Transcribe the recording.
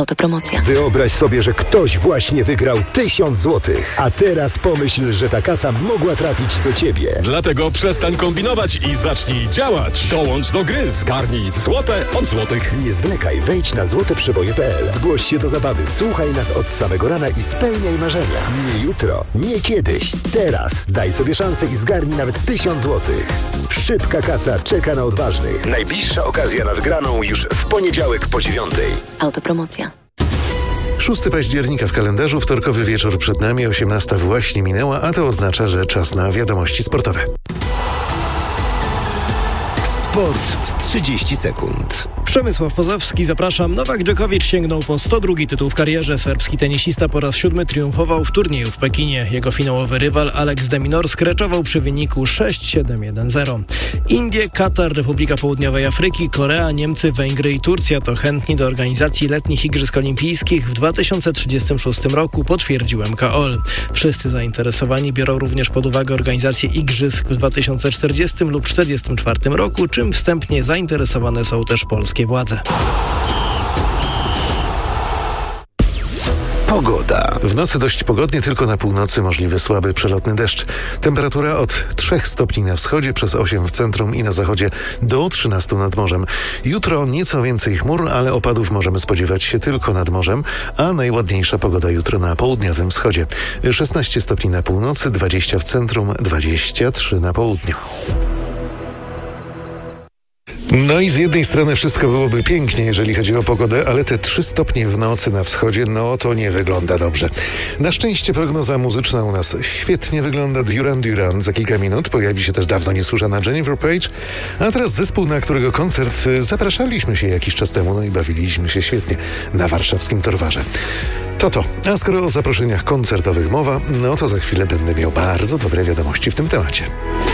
Autopromocja. Wyobraź sobie, że ktoś właśnie wygrał 1000 zł. A teraz pomyśl, że ta kasa mogła trafić do Ciebie. Dlatego przestań kombinować i zacznij działać. Dołącz do gry, zgarnij złote od złotych. Nie zwlekaj, wejdź na złoteprzeboje.pl. Zgłoś się do zabawy, słuchaj nas od samego rana i spełniaj marzenia. Nie jutro, nie kiedyś, teraz. Daj sobie szansę i zgarnij nawet 1000 zł. Szybka kasa czeka na odważnych. Najbliższa okazja na wygraną już w poniedziałek po 9:00. Autopromocja. 6 października w kalendarzu, wtorkowy wieczór przed nami, 18 właśnie minęła, a to oznacza, że czas na wiadomości sportowe. Sport w 30 sekund. Przemysław Pozowski, zapraszam. Nowak Dżokowicz sięgnął po 102 tytuł w karierze. Serbski tenisista po raz 7 triumfował w turnieju w Pekinie. Jego finałowy rywal Alex de Minaur skreczował przy wyniku 6-7-1-0. Indie, Katar, Republika Południowej Afryki, Korea, Niemcy, Węgry i Turcja to chętni do organizacji letnich Igrzysk Olimpijskich w 2036 roku, potwierdził MKOL. Wszyscy zainteresowani biorą również pod uwagę organizację Igrzysk w 2040 lub 1944 roku, czym wstępnie zainteresowane są też polskie władze. Pogoda. W nocy dość pogodnie, tylko na północy możliwy słaby przelotny deszcz. Temperatura od 3 stopni na wschodzie, przez 8 w centrum i na zachodzie do 13 nad morzem. Jutro nieco więcej chmur, ale opadów możemy spodziewać się tylko nad morzem, a najładniejsza pogoda jutro na południowym wschodzie. 16 stopni na północy, 20 w centrum, 23 na południu. No i z jednej strony wszystko byłoby pięknie, jeżeli chodzi o pogodę, ale te 3 stopnie w nocy na wschodzie, no to nie wygląda dobrze. Na szczęście prognoza muzyczna u nas świetnie wygląda. Duran Duran za kilka minut. Pojawi się też dawno niesłyszana Jennifer Page, a teraz zespół, na którego koncert zapraszaliśmy się jakiś czas temu, no i bawiliśmy się świetnie na warszawskim Torwarze. To. A skoro o zaproszeniach koncertowych mowa, no to za chwilę będę miał bardzo dobre wiadomości w tym temacie.